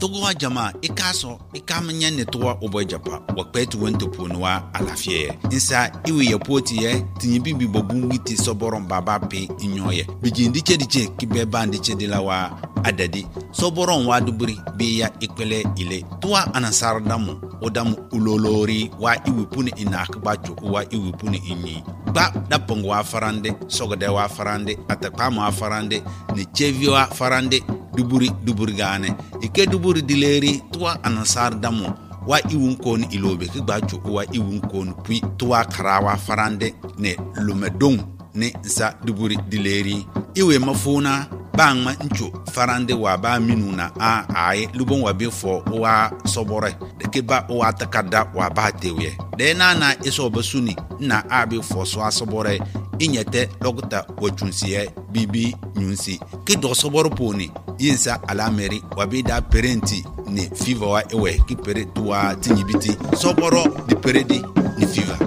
togo jama ikaso ikamnya netwa obojapa wakpetu wento ponwa alafie insa iwe yapoti ye tinyibibi bobungiti soboron baba pe inyoye bijindi chediche kibebandi chedilawa adadi soboron waduburi biya ikwele ile tuwa anasar damu odamu ulolori wa iwipuni inakba choku wa iwipuni inyi ba dapong wa farande sogode wa farande atakama wa farande ni chevi wa farande duburi gane ike duburi dileri tuwa anasar damu wa iwun kon ilobe kigba choku wa iwun kon pui tuwa karawa farande ne lumedong ne sa duburi dileri iwe mafuna bang ma ncho farande wa ba minuna ai lubon wa be fo wa sobore de ke ba wa takada wa ba tewe de na iso basuni na abi fo so asobore inyete logta wachunsiye bibi nyunsi ke do soboro poni yinsa alameri wa be da parenti ni fever wa ewe ki pere tuwa tinyibiti soboro di peredi ni fever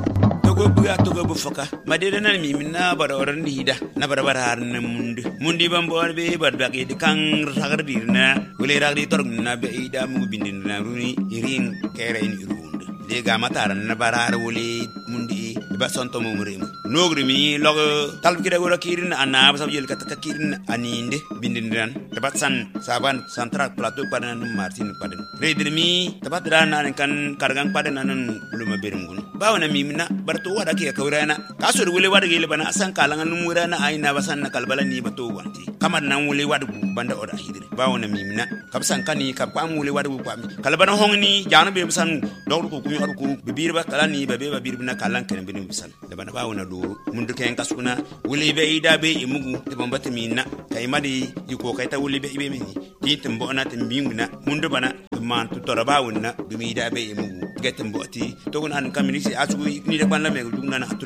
togo bu foka madede nan mi minna bara oran hida na bara har na mundi bambor be barba ke kan ragardirna wele ragdi torgna be ida mu bindina runi irin kere ni runde de ga mataran na bara har wele mundi ba sonto mo murem nogri mi logo talbi de wora kirin ana ba sabjel kat kirin aninde bindindan tabatsan saban central plateau padan martin padan redrimi tabadran nan kan kargang padan nan luma berungun bawana mi minna barto wada ke kawrana kaso de wele wada gele bana asan kalangan numurana aina basan na kalbala ni bato wanti kamar nan wele wada banda oda hidri bawana mi minna kabsan kani kapam wele wada kwami kalbana hongni janu be basan dawru ko kumi arku bibir ba kalani be babir bina kalan ken bin bisan da bana bawana do mundu ken kasuna wele be ida be imugu de bambata minna kay madi yiko kay ta wele be ibe mi titim bona timbinguna mundu bana man tu toraba wonna dumi ida be imugu getem boti to gon an kamini asu ni de ban la me dugna na